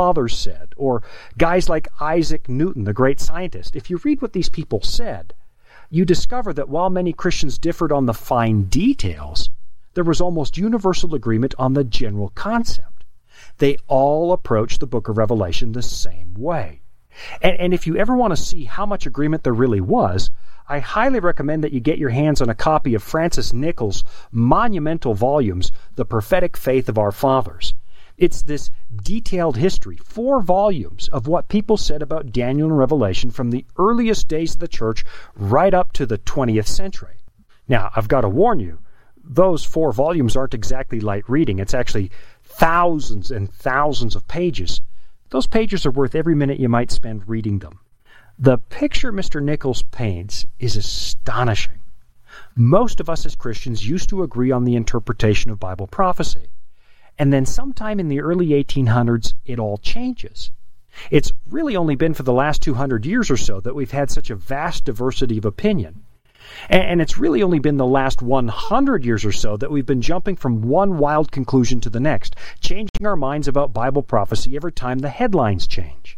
fathers said, or guys like Isaac Newton, the great scientist. If you read what these people said, you discover that while many Christians differed on the fine details, there was almost universal agreement on the general concept. They all approached the book of Revelation the same way. And if you ever want to see how much agreement there really was, I highly recommend that you get your hands on a copy of Francis Nichols' monumental volumes, The Prophetic Faith of Our Fathers. It's this detailed history, 4 volumes of what people said about Daniel and Revelation from the earliest days of the church right up to the 20th century. Now, I've got to warn you, those 4 volumes aren't exactly light reading. It's actually thousands and thousands of pages. Those pages are worth every minute you might spend reading them. The picture Mr. Nichols paints is astonishing. Most of us as Christians used to agree on the interpretation of Bible prophecy. And then sometime in the early 1800s, it all changes. It's really only been for the last 200 years or so that we've had such a vast diversity of opinion. And it's really only been the last 100 years or so that we've been jumping from one wild conclusion to the next, changing our minds about Bible prophecy every time the headlines change.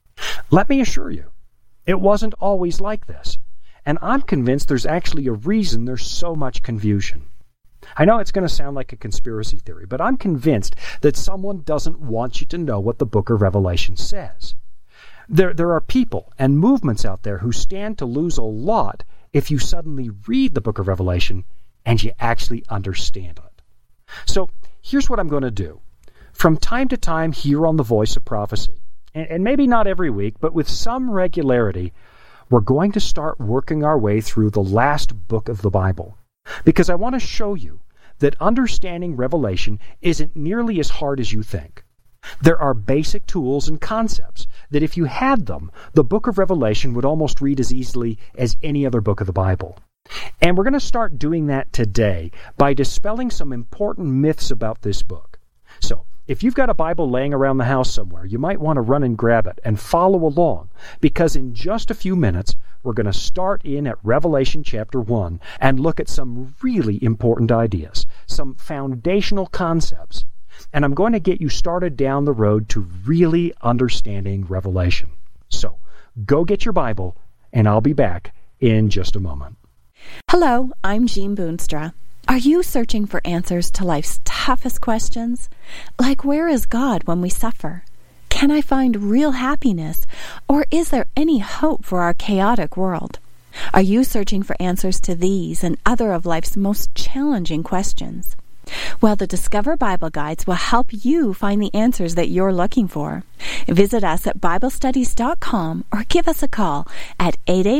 Let me assure you, it wasn't always like this. And I'm convinced there's actually a reason there's so much confusion. I know it's going to sound like a conspiracy theory, but I'm convinced that someone doesn't want you to know what the book of Revelation says. There are people and movements out there who stand to lose a lot if you suddenly read the book of Revelation and you actually understand it. So here's what I'm going to do. From time to time here on The Voice of Prophecy, and maybe not every week, but with some regularity, we're going to start working our way through the last book of the Bible. Because I want to show you that understanding Revelation isn't nearly as hard as you think. There are basic tools and concepts that if you had them, the book of Revelation would almost read as easily as any other book of the Bible. And we're going to start doing that today by dispelling some important myths about this book. So, if you've got a Bible laying around the house somewhere, you might want to run and grab it and follow along, because in just a few minutes, we're going to start in at Revelation chapter 1 and look at some really important ideas, some foundational concepts. And I'm going to get you started down the road to really understanding Revelation. So, go get your Bible, and I'll be back in just a moment. Hello, I'm Jean Boonstra. Are you searching for answers to life's toughest questions? Like, where is God when we suffer? Can I find real happiness? Or is there any hope for our chaotic world? Are you searching for answers to these and other of life's most challenging questions? Well, the Discover Bible Guides will help you find the answers that you're looking for. Visit us at BibleStudies.com or give us a call at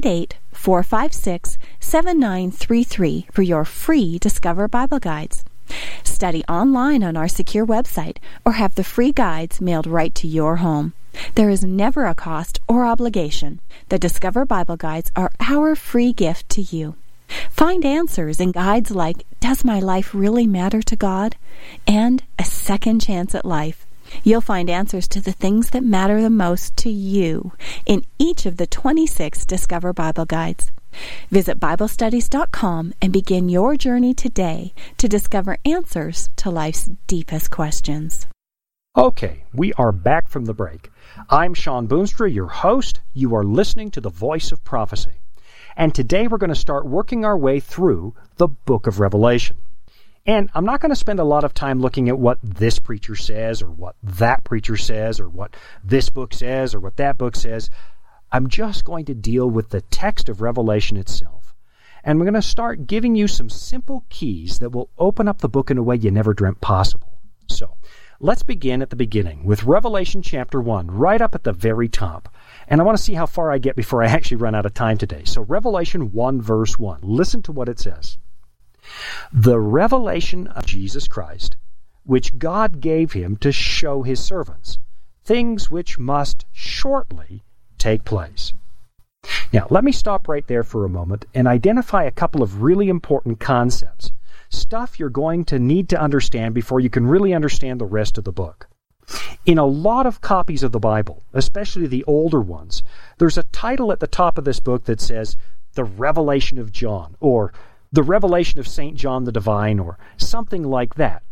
888-456-7933 for your free Discover Bible Guides. Study online on our secure website or have the free guides mailed right to your home. There is never a cost or obligation. The Discover Bible Guides are our free gift to you. Find answers in guides like Does My Life Really Matter to God? And A Second Chance at Life. You'll find answers to the things that matter the most to you in each of the 26 Discover Bible Guides. Visit BibleStudies.com and begin your journey today to discover answers to life's deepest questions. Okay, we are back from the break. I'm Sean Boonstra, your host. You are listening to The Voice of Prophecy. And today we're going to start working our way through the book of Revelation. And I'm not going to spend a lot of time looking at what this preacher says or what that preacher says or what this book says or what that book says. I'm just going to deal with the text of Revelation itself. And we're going to start giving you some simple keys that will open up the book in a way you never dreamt possible. So, let's begin at the beginning with Revelation chapter 1, right up at the very top. And I want to see how far I get before I actually run out of time today. So Revelation 1 verse 1. Listen to what it says. The revelation of Jesus Christ, which God gave him to show his servants, things which must shortly take place. Now, let me stop right there for a moment and identify a couple of really important concepts. Stuff you're going to need to understand before you can really understand the rest of the book. In a lot of copies of the Bible, especially the older ones, there's a title at the top of this book that says, The Revelation of John, or The Revelation of St. John the Divine, or something like that.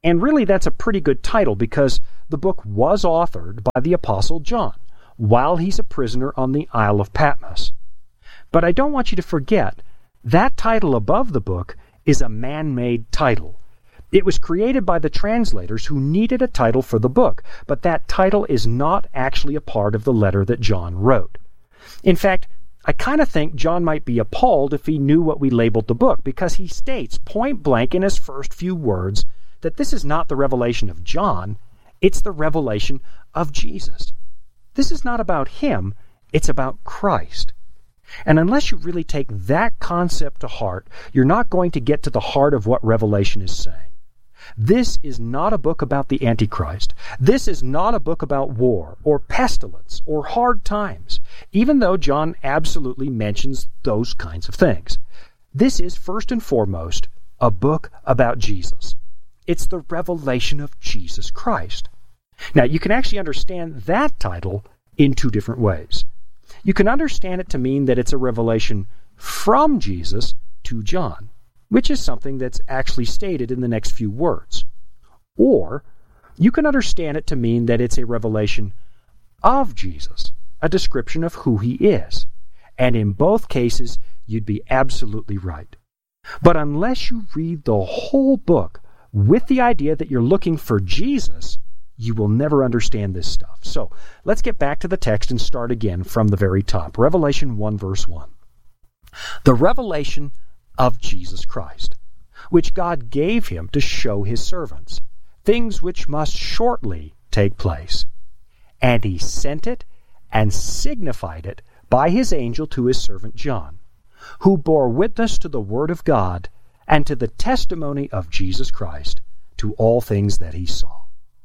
And really that's a pretty good title because the book was authored by the Apostle John while he's a prisoner on the Isle of Patmos. But I don't want you to forget, that title above the book is a man-made title. It was created by the translators who needed a title for the book, but that title is not actually a part of the letter that John wrote. In fact, I kind of think John might be appalled if he knew what we labeled the book, because he states point blank in his first few words that this is not the revelation of John, it's the revelation of Jesus. This is not about him, it's about Christ. And unless you really take that concept to heart, you're not going to get to the heart of what Revelation is saying. This is not a book about the Antichrist. This is not a book about war or pestilence or hard times, even though John absolutely mentions those kinds of things. This is first and foremost a book about Jesus. It's the revelation of Jesus Christ. Now, you can actually understand that title in two different ways. You can understand it to mean that it's a revelation from Jesus to John, which is something that's actually stated in the next few words. Or you can understand it to mean that it's a revelation of Jesus, a description of who he is. And in both cases, you'd be absolutely right. But unless you read the whole book with the idea that you're looking for Jesus, you will never understand this stuff. So let's get back to the text and start again from the very top. Revelation 1 verse 1. The revelation of Jesus Christ, which God gave him to show his servants, things which must shortly take place. And he sent it and signified it by his angel to his servant John, who bore witness to the word of God and to the testimony of Jesus Christ, to all things that he saw.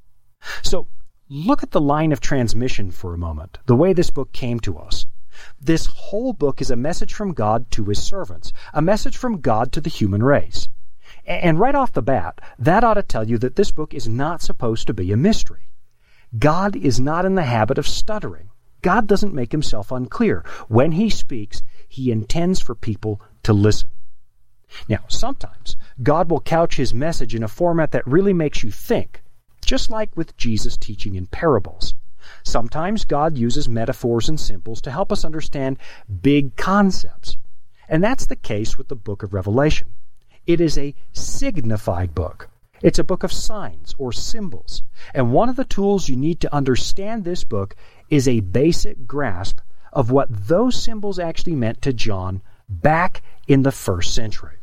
So look at the line of transmission for a moment, the way this book came to us. This whole book is a message from God to his servants, a message from God to the human race. And right off the bat, that ought to tell you that this book is not supposed to be a mystery. God is not in the habit of stuttering. God doesn't make himself unclear. When he speaks, he intends for people to listen. Now, sometimes God will couch his message in a format that really makes you think, just like with Jesus teaching in parables. Sometimes God uses metaphors and symbols to help us understand big concepts. And that's the case with the book of Revelation. It is a signified book. It's a book of signs or symbols. And one of the tools you need to understand this book is a basic grasp of what those symbols actually meant to John back in the first century.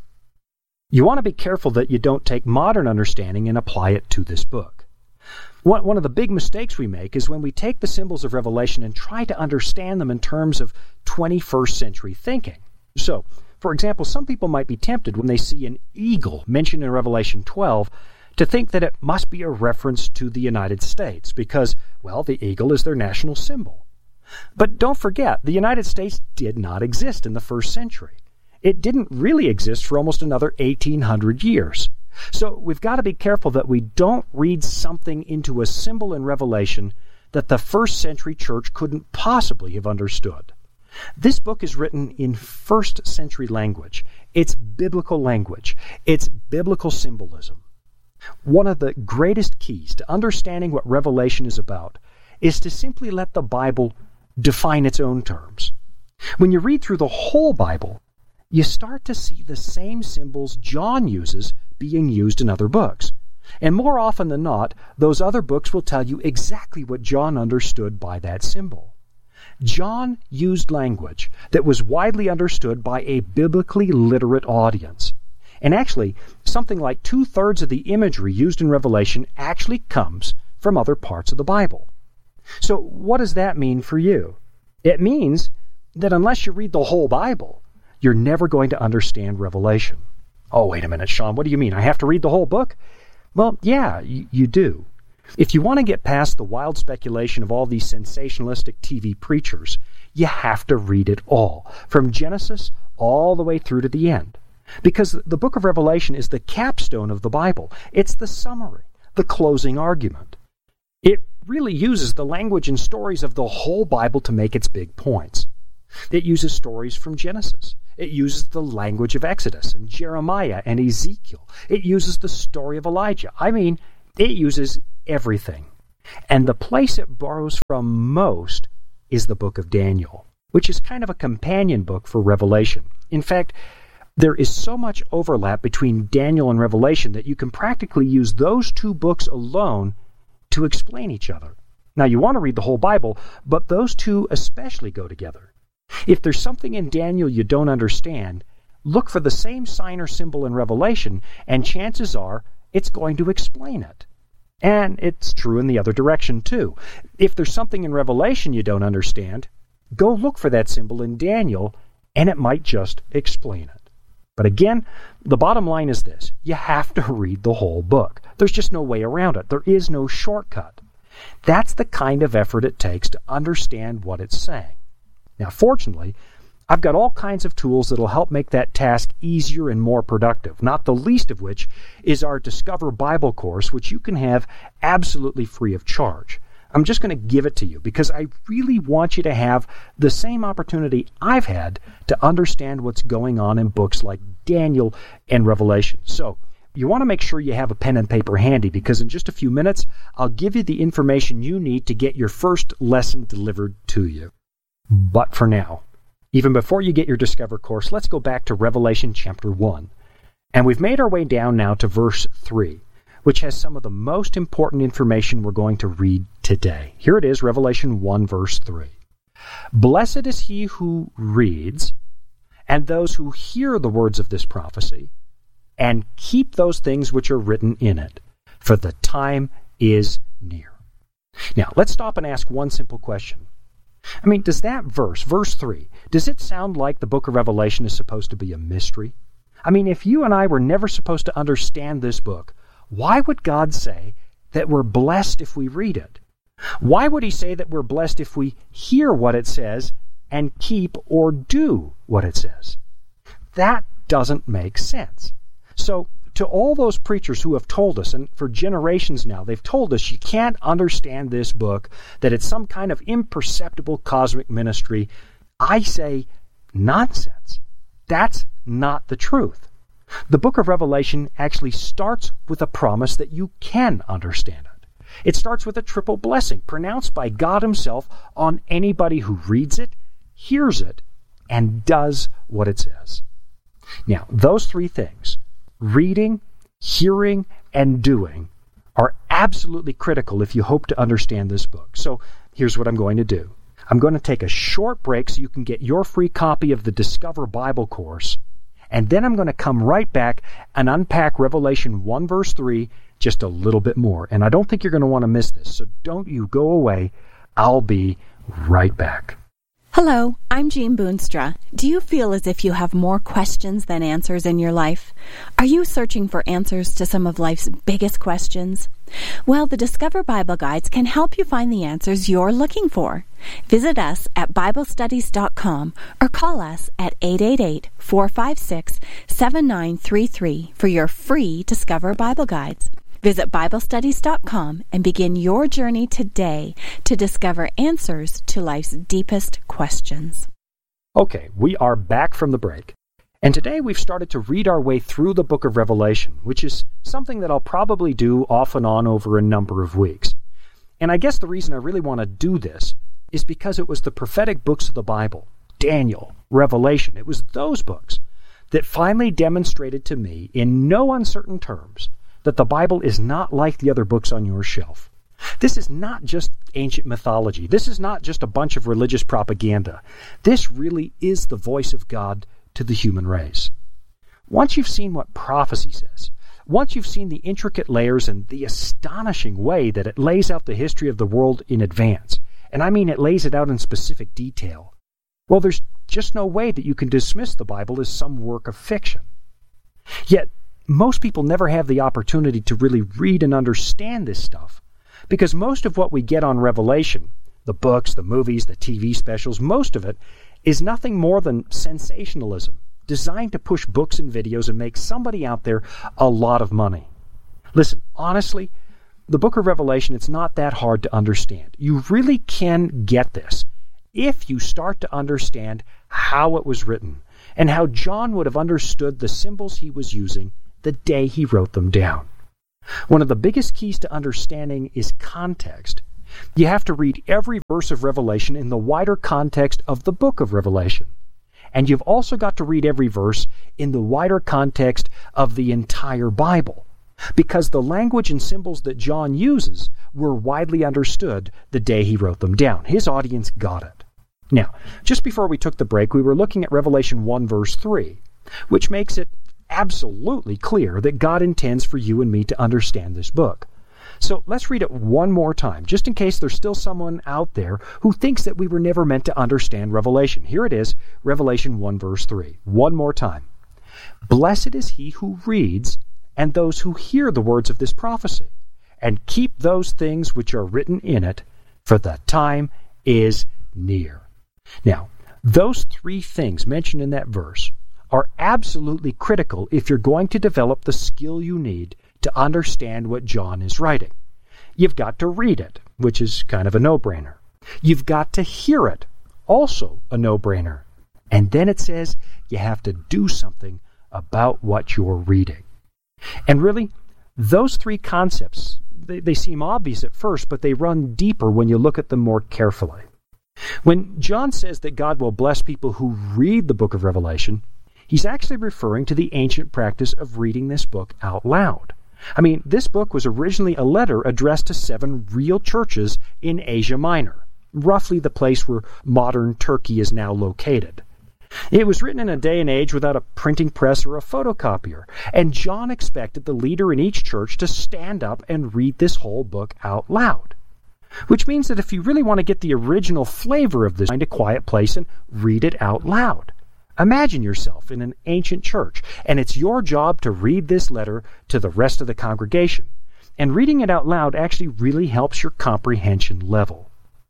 You want to be careful that you don't take modern understanding and apply it to this book. One of the big mistakes we make is when we take the symbols of Revelation and try to understand them in terms of 21st century thinking. So, for example, some people might be tempted when they see an eagle mentioned in Revelation 12 to think that it must be a reference to the United States because, well, the eagle is their national symbol. But don't forget, the United States did not exist in the first century. It didn't really exist for almost another 1,800 years. So we've got to be careful that we don't read something into a symbol in Revelation that the first century church couldn't possibly have understood. This book is written in first century language. It's biblical language. It's biblical symbolism. One of the greatest keys to understanding what Revelation is about is to simply let the Bible define its own terms. When you read through the whole Bible, you start to see the same symbols John uses being used in other books. And more often than not, those other books will tell you exactly what John understood by that symbol. John used language that was widely understood by a biblically literate audience. And actually, something like 2/3 of the imagery used in Revelation actually comes from other parts of the Bible. So what does that mean for you? It means that unless you read the whole Bible, you're never going to understand Revelation. Oh, wait a minute, Sean, what do you mean? I have to read the whole book? Well, yeah, you do. If you want to get past the wild speculation of all these sensationalistic TV preachers, you have to read it all, from Genesis all the way through to the end. Because the book of Revelation is the capstone of the Bible. It's the summary, the closing argument. It really uses the language and stories of the whole Bible to make its big points. It uses stories from Genesis. It uses the language of Exodus and Jeremiah and Ezekiel. It uses the story of Elijah. I mean, it uses everything. And the place it borrows from most is the book of Daniel, which is kind of a companion book for Revelation. In fact, there is so much overlap between Daniel and Revelation that you can practically use those two books alone to explain each other. Now, you want to read the whole Bible, but those two especially go together. If there's something in Daniel you don't understand, look for the same sign or symbol in Revelation, and chances are it's going to explain it. And it's true in the other direction, too. If there's something in Revelation you don't understand, go look for that symbol in Daniel, and it might just explain it. But again, the bottom line is this. You have to read the whole book. There's just no way around it. There is no shortcut. That's the kind of effort it takes to understand what it's saying. Now, fortunately, I've got all kinds of tools that'll help make that task easier and more productive, not the least of which is our Discover Bible course, which you can have absolutely free of charge. I'm just going to give it to you because I really want you to have the same opportunity I've had to understand what's going on in books like Daniel and Revelation. So, you want to make sure you have a pen and paper handy because in just a few minutes, I'll give you the information you need to get your first lesson delivered to you. But for now, even before you get your Discover course, let's go back to Revelation chapter 1. And we've made our way down now to verse 3, which has some of the most important information we're going to read today. Here it is, Revelation 1, verse 3. Blessed is he who reads, and those who hear the words of this prophecy, and keep those things which are written in it, for the time is near. Now, let's stop and ask one simple question. I mean, does that verse 3, does it sound like the book of Revelation is supposed to be a mystery? I mean, if you and I were never supposed to understand this book, why would God say that we're blessed if we read it? Why would he say that we're blessed if we hear what it says and keep or do what it says? That doesn't make sense. So, to all those preachers who have told us, and for generations now, they've told us you can't understand this book, that it's some kind of imperceptible cosmic ministry, I say, nonsense. That's not the truth. The book of Revelation actually starts with a promise that you can understand it. It starts with a triple blessing pronounced by God himself on anybody who reads it, hears it, and does what it says. Now, those three things, reading, hearing, and doing, are absolutely critical if you hope to understand this book. So here's what I'm going to do. I'm going to take a short break so you can get your free copy of the Discover Bible course, and then I'm going to come right back and unpack Revelation 1 verse 3 just a little bit more. And I don't think you're going to want to miss this, so don't you go away. I'll be right back. Hello, I'm Jean Boonstra. Do you feel as if you have more questions than answers in your life? Are you searching for answers to some of life's biggest questions? Well, the Discover Bible Guides can help you find the answers you're looking for. Visit us at BibleStudies.com or call us at 888-456-7933 for your free Discover Bible Guides. Visit BibleStudies.com and begin your journey today to discover answers to life's deepest questions. Okay, we are back from the break. And today we've started to read our way through the book of Revelation, which is something that I'll probably do off and on over a number of weeks. And I guess the reason I really want to do this is because it was the prophetic books of the Bible, Daniel, Revelation, it was those books that finally demonstrated to me in no uncertain terms that the Bible is not like the other books on your shelf. This is not just ancient mythology. This is not just a bunch of religious propaganda. This really is the voice of God to the human race. Once you've seen what prophecy says, once you've seen the intricate layers and the astonishing way that it lays out the history of the world in advance, and I mean it lays it out in specific detail, well, there's just no way that you can dismiss the Bible as some work of fiction. Yet, most people never have the opportunity to really read and understand this stuff, because most of what we get on Revelation, the books, the movies, the TV specials, most of it is nothing more than sensationalism, designed to push books and videos and make somebody out there a lot of money. Listen, honestly, the book of Revelation, it's not that hard to understand. You really can get this if you start to understand how it was written and how John would have understood the symbols he was using the day he wrote them down. One of the biggest keys to understanding is context. You have to read every verse of Revelation in the wider context of the book of Revelation. And you've also got to read every verse in the wider context of the entire Bible, because the language and symbols that John uses were widely understood the day he wrote them down. His audience got it. Now, just before we took the break, we were looking at Revelation 1 verse 3, which makes it absolutely clear that God intends for you and me to understand this book. So let's read it one more time, just in case there's still someone out there who thinks that we were never meant to understand Revelation. Here it is, Revelation 1 verse 3. One more time. Blessed is he who reads and those who hear the words of this prophecy, and keep those things which are written in it, for the time is near. Now, those three things mentioned in that verse are absolutely critical if you're going to develop the skill you need to understand what John is writing. You've got to read it, which is kind of a no-brainer. You've got to hear it, also a no-brainer. And then it says you have to do something about what you're reading. And really, those three concepts, they seem obvious at first, but they run deeper when you look at them more carefully. When John says that God will bless people who read the book of Revelation, he's actually referring to the ancient practice of reading this book out loud. I mean, this book was originally a letter addressed to 7 real churches in Asia Minor, roughly the place where modern Turkey is now located. It was written in a day and age without a printing press or a photocopier, and John expected the leader in each church to stand up and read this whole book out loud. Which means that if you really want to get the original flavor of this, find a quiet place and read it out loud. Imagine yourself in an ancient church, and it's your job to read this letter to the rest of the congregation. And reading it out loud actually really helps your comprehension level.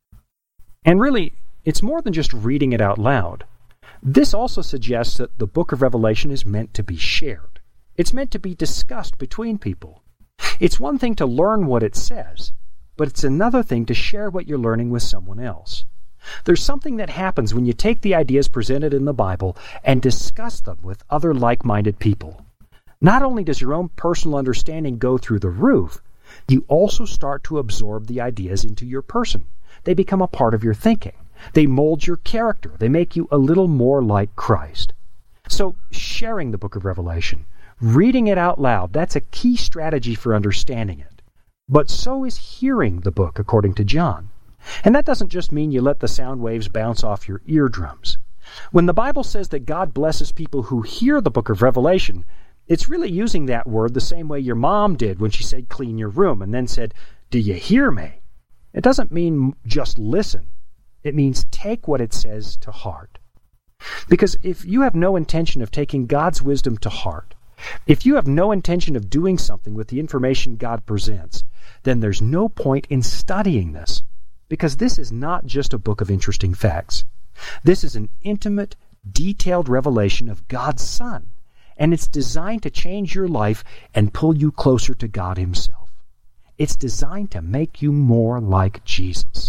And really, it's more than just reading it out loud. This also suggests that the book of Revelation is meant to be shared. It's meant to be discussed between people. It's one thing to learn what it says, but it's another thing to share what you're learning with someone else. There's something that happens when you take the ideas presented in the Bible and discuss them with other like-minded people. Not only does your own personal understanding go through the roof, you also start to absorb the ideas into your person. They become a part of your thinking. They mold your character. They make you a little more like Christ. So, sharing the book of Revelation, reading it out loud, that's a key strategy for understanding it. But so is hearing the book, according to John. And that doesn't just mean you let the sound waves bounce off your eardrums. When the Bible says that God blesses people who hear the book of Revelation, it's really using that word the same way your mom did when she said, clean your room, and then said, do you hear me? It doesn't mean just listen. It means take what it says to heart. Because if you have no intention of taking God's wisdom to heart, if you have no intention of doing something with the information God presents, then there's no point in studying this. Because this is not just a book of interesting facts. This is an intimate, detailed revelation of God's Son, and it's designed to change your life and pull you closer to God Himself. It's designed to make you more like Jesus.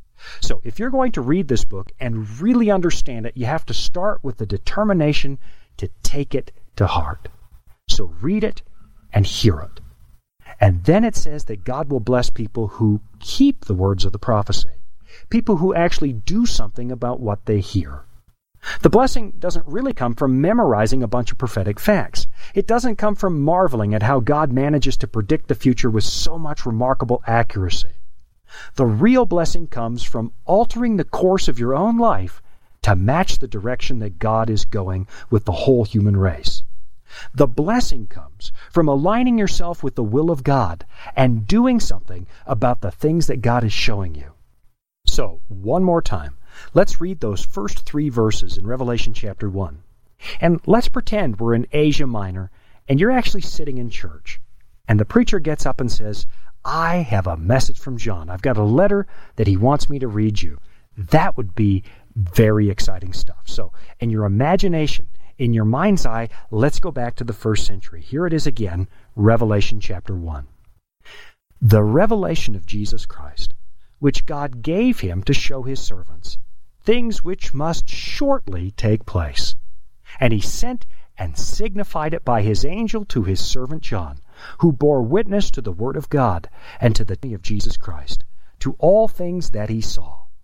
So if you're going to read this book and really understand it, you have to start with the determination to take it to heart. So read it and hear it. And then it says that God will bless people who keep the words of the prophecy, people who actually do something about what they hear. The blessing doesn't really come from memorizing a bunch of prophetic facts. It doesn't come from marveling at how God manages to predict the future with so much remarkable accuracy. The real blessing comes from altering the course of your own life to match the direction that God is going with the whole human race. The blessing comes from aligning yourself with the will of God and doing something about the things that God is showing you. So, one more time, let's read those first 3 verses in Revelation chapter 1. And let's pretend we're in Asia Minor and you're actually sitting in church. And the preacher gets up and says, I have a message from John. I've got a letter that he wants me to read you. That would be very exciting stuff. So, in your imagination, in your mind's eye, let's go back to the first century. Here it is again, Revelation chapter 1. The revelation of Jesus Christ, which God gave him to show his servants, things which must shortly take place. And he sent and signified it by his angel to his servant John, who bore witness to the word of God and to the name of Jesus Christ, to all things that he saw.